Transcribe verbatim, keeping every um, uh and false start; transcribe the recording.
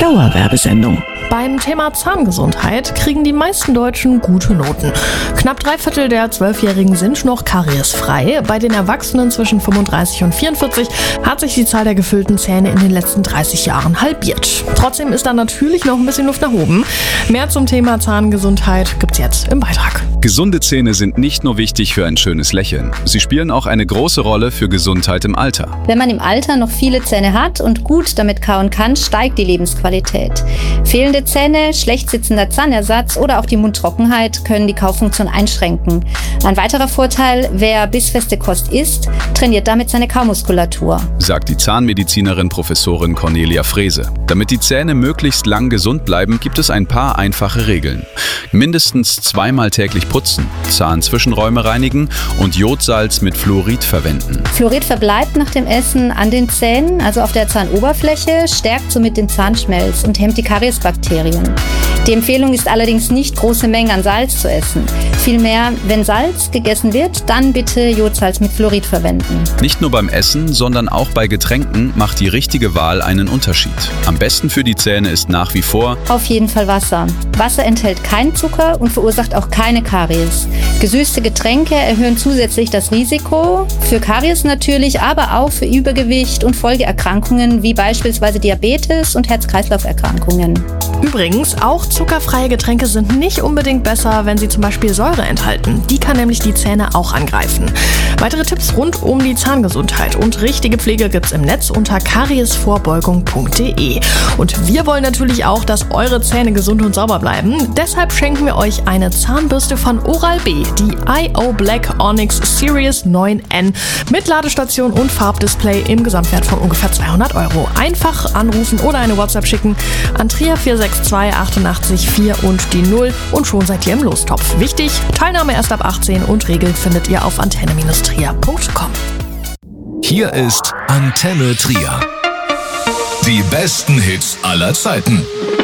Dauerwerbesendung. Beim Thema Zahngesundheit kriegen die meisten Deutschen gute Noten. Knapp drei Viertel der Zwölfjährigen sind noch kariesfrei. Bei den Erwachsenen zwischen fünfunddreißig und vierundvierzig hat sich die Zahl der gefüllten Zähne in den letzten dreißig Jahren halbiert. Trotzdem ist da natürlich noch ein bisschen Luft nach oben. Mehr zum Thema Zahngesundheit gibt's jetzt im Beitrag. Gesunde Zähne sind nicht nur wichtig für ein schönes Lächeln. Sie spielen auch eine große Rolle für Gesundheit im Alter. Wenn man im Alter noch viele Zähne hat und gut damit kauen kann, steigt die Lebensqualität. Fehlende Zähne, schlecht sitzender Zahnersatz oder auch die Mundtrockenheit können die Kaufunktion einschränken. Ein weiterer Vorteil, wer bissfeste Kost isst, trainiert damit seine Kaumuskulatur, sagt die Zahnmedizinerin Professorin Cornelia Frese. Damit die Zähne möglichst lang gesund bleiben, gibt es ein paar einfache Regeln. Mindestens zweimal täglich putzen, Zahnzwischenräume reinigen und Jodsalz mit Fluorid verwenden. Fluorid verbleibt nach dem Essen an den Zähnen, also auf der Zahnoberfläche, stärkt somit den Zahnschmelz und hemmt die Kariesbakterien. Die Empfehlung ist allerdings nicht, große Mengen an Salz zu essen. Vielmehr, wenn Salz gegessen wird, dann bitte Jodsalz mit Fluorid verwenden. Nicht nur beim Essen, sondern auch bei Getränken macht die richtige Wahl einen Unterschied. Am besten für die Zähne ist nach wie vor auf jeden Fall Wasser. Wasser enthält keinen Zucker und verursacht auch keine Karies. Gesüßte Getränke erhöhen zusätzlich das Risiko für Karies natürlich, aber auch für Übergewicht und Folgeerkrankungen wie beispielsweise Diabetes und Herz-Kreislauf-Erkrankungen. Übrigens, auch zuckerfreie Getränke sind nicht unbedingt besser, wenn sie zum Beispiel Säure enthalten. Die kann nämlich die Zähne auch angreifen. Weitere Tipps rund um die Zahngesundheit und richtige Pflege gibt's im Netz unter kariesvorbeugung punkt de. Und wir wollen natürlich auch, dass eure Zähne gesund und sauber bleiben. Deshalb schenken wir euch eine Zahnbürste von Oral-B, die I O Black Onyx Series neun N mit Ladestation und Farbdisplay im Gesamtwert von ungefähr zweihundert Euro. Einfach anrufen oder eine WhatsApp schicken an Trier vier sechs zwei achtundachtzig vier und die null und schon seid ihr im Lostopf. Wichtig, Teilnahme erst ab achtzehn und Regeln findet ihr auf antenne trier punkt com. Hier ist Antenne Trier. Die besten Hits aller Zeiten.